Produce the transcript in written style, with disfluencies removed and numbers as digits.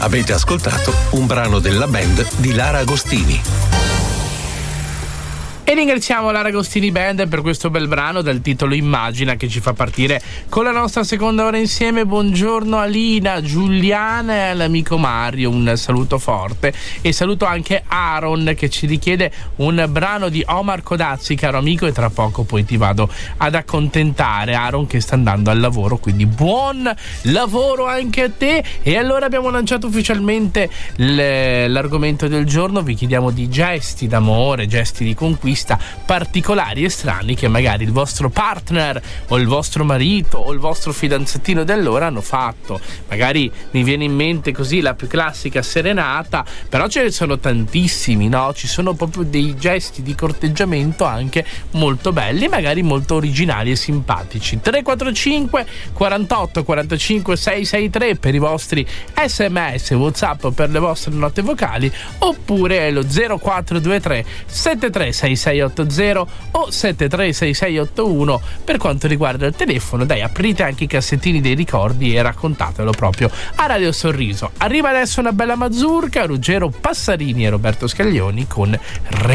Avete ascoltato un brano della band di Lara Agostini. E ringraziamo Lara Agostini Band per questo bel brano dal titolo Immagina, che ci fa partire con la nostra seconda ora insieme. Buongiorno a Lina, Giuliana e all'amico Mario, un saluto forte, e saluto anche Aaron che ci richiede un brano di Omar Codazzi, caro amico, e tra poco poi ti vado ad accontentare, Aaron, che sta andando al lavoro, quindi buon lavoro anche a te. E allora abbiamo lanciato ufficialmente l'argomento del giorno. Vi chiediamo di gesti d'amore, gesti di conquista particolari e strani che magari il vostro partner o il vostro marito o il vostro fidanzatino dell'ora hanno fatto. Magari mi viene in mente così la più classica serenata, però ce ne sono tantissimi, no? Ci sono proprio dei gesti di corteggiamento anche molto belli, magari molto originali e simpatici. 345 48 45 663 per i vostri SMS, WhatsApp, per le vostre note vocali, oppure lo 0423 736 680 o 736681 per quanto riguarda il telefono. Dai, aprite anche i cassettini dei ricordi e raccontatelo proprio a Radio Sorriso. Arriva adesso una bella mazurka, Ruggero Passarini e Roberto Scaglioni con